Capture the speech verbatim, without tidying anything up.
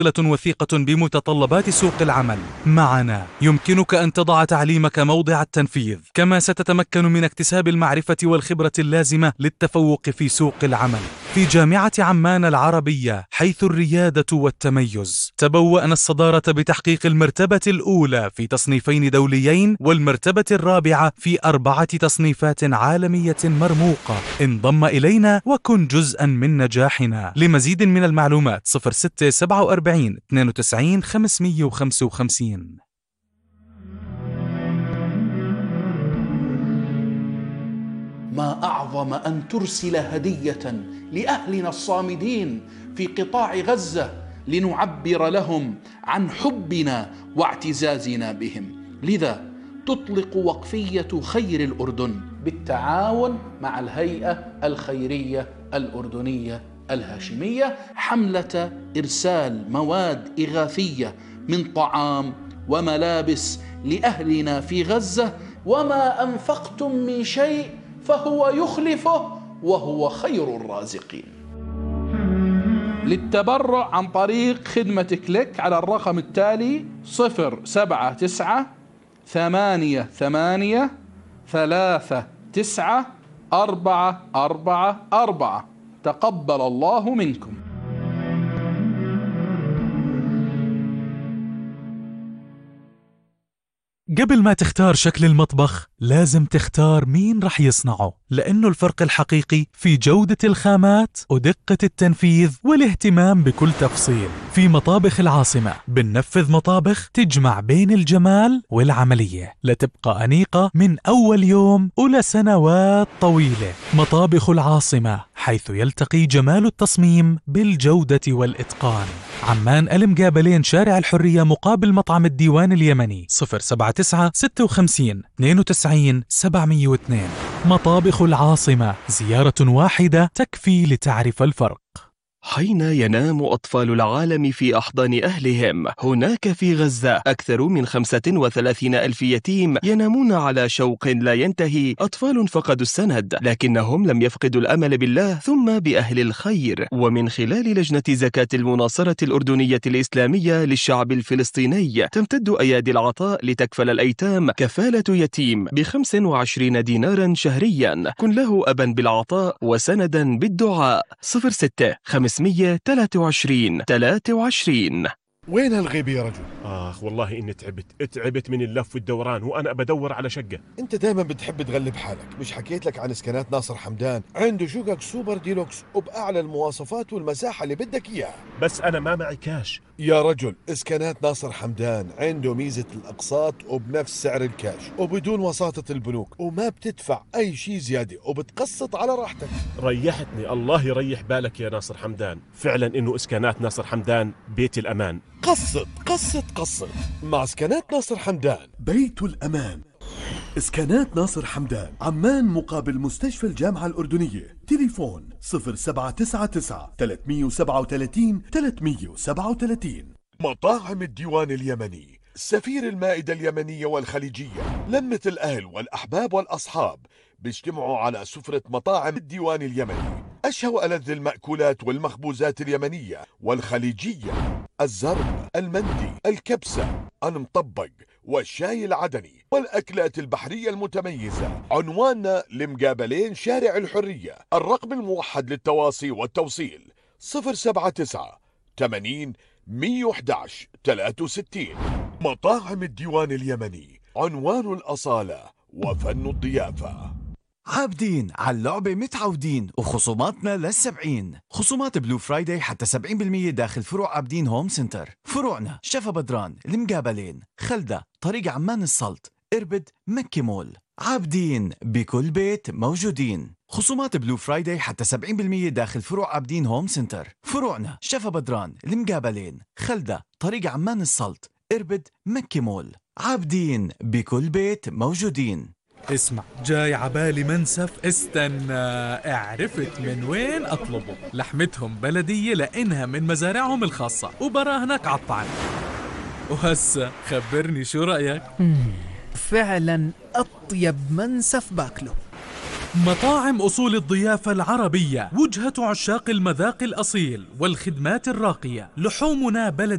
صلة وثيقة بمتطلبات سوق العمل. معنا يمكنك أن تضع تعليمك موضع التنفيذ، كما ستتمكن من اكتساب المعرفة والخبرة اللازمة للتفوق في سوق العمل في جامعة عمان العربية، حيث الريادة والتميز. تبوأنا الصدارة بتحقيق المرتبة الأولى في تصنيفين دوليين والمرتبة الرابعة في أربعة تصنيفات عالمية مرموقة. انضم إلينا وكن جزءا من نجاحنا. لمزيد من المعلومات صفر ستة سبعة وأربعين اثنين وتسعين خمسمئة وخمسة وخمسين. ما أعظم أن ترسل هدية لأهلنا الصامدين في قطاع غزة لنعبر لهم عن حبنا واعتزازنا بهم. لذا تطلق وقفية خير الأردن بالتعاون مع الهيئة الخيرية الأردنية الهاشمية حملة إرسال مواد إغاثية من طعام وملابس لأهلنا في غزة. وما أنفقتم من شيء فهو يخلفه وهو خير الرازقين. للتبرع عن طريق خدمة كليك على الرقم التالي صفر سبعة تسعة ثمانية ثمانية ثلاثة تسعة أربعة أربعة أربعة. تقبل الله منكم. قبل ما تختار شكل المطبخ لازم تختار مين رح يصنعه، لأنه الفرق الحقيقي في جودة الخامات ودقة التنفيذ والاهتمام بكل تفصيل. في مطابخ العاصمة بننفذ مطابخ تجمع بين الجمال والعملية لتبقى أنيقة من أول يوم ولسنوات طويلة. مطابخ العاصمة، حيث يلتقي جمال التصميم بالجودة والإتقان. عمان المقابلين، شارع الحرية مقابل مطعم الديوان اليمني. صفر سبعة تسعة ستة وخمسين اثنين وتسعين سبعمئة واثنين. مطابخ العاصمة، زيارة واحدة تكفي لتعرف الفرق. حين ينام أطفال العالم في أحضان أهلهم، هناك في غزة أكثر من خمسة وثلاثين ألف يتيم ينامون على شوق لا ينتهي. أطفال فقدوا السند، لكنهم لم يفقدوا الأمل بالله ثم بأهل الخير. ومن خلال لجنة زكاة المناصرة الأردنية الإسلامية للشعب الفلسطيني تمتد أيادي العطاء لتكفل الأيتام كفالة يتيم بخمس وعشرين دينارا شهريا. كن له أبا بالعطاء وسندا بالدعاء. صفر ستة خمسمئة وثلاثة وعشرين ثلاثة وعشرين. وين هالغيبة يا رجل؟ آخ والله إني تعبت تعبت من اللف والدوران وأنا بدور على شقة. أنت دايما بتحب تغلب حالك. مش حكيت لك عن اسكانات ناصر حمدان؟ عنده شقق سوبر ديلوكس وبأعلى المواصفات والمساحة اللي بدك إياها. بس أنا ما معي كاش يا رجل، اسكانات ناصر حمدان عنده ميزة الأقساط وبنفس سعر الكاش وبدون وساطة البنوك، وما بتدفع أي شيء زيادة وبتقسط على راحتك. ريحتني، الله يريح بالك يا ناصر حمدان. فعلا إنه اسكانات ناصر حمدان بيت الأمان. قسط قسط قسط مع اسكانات ناصر حمدان، بيت الأمان. اسكانات ناصر حمدان، عمان مقابل مستشفى الجامعة الأردنية. تليفون صفر سبعة تسعة تسعة ثلاثمئة وسبعة وثلاثين ثلاثمئة وسبعة وثلاثين. مطاعم الديوان اليمني، سفير المائدة اليمنية والخليجية. لمة الأهل والأحباب والأصحاب بيجتمعوا على سفرة مطاعم الديوان اليمني. أشهى وألذ المأكولات والمخبوزات اليمنية والخليجية: الزرب، المندي، الكبسة، المطبق، والشاي العدني، والأكلات البحرية المتميزة. عنواننا لمقابلين شارع الحرية. الرقم الموحد للتواصي والتوصيل صفر سبعة تسعة ثمانين مئة وأحد عشر ثلاثة وستين. مطاعم الديوان اليمني، عنوان الأصالة وفن الضيافة. عابدين على اللعبة متعودين، وخصوماتنا للسبعين. خصومات بلو فرايداي حتى سبعين بالمئة داخل فروع عابدين هوم سنتر. فروعنا شفا بدران، المقابلين، خلدة، طريق عمان السلط، إربد، مكي مول. عابدين بكل بيت موجودين. خصومات بلو فرايداي حتى سبعين بالمئة داخل فروع عابدين هوم سنتر. فروعنا شفا بدران، المقابلين، خلدة، طريق عمان السلط، إربد، مكي مول. عابدين بكل بيت موجودين. اسمع، جاي عبالي منسف، استنى، عرفت من وين أطلبه. لحمتهم بلدية لأنها من مزارعهم الخاصة وبراهنك عالطعم. وهسا خبرني شو رأيك؟ فعلا أطيب منسف باكله. مطاعم أصول الضيافة العربية، وجهة عشاق المذاق الأصيل والخدمات الراقية. لحومنا بلد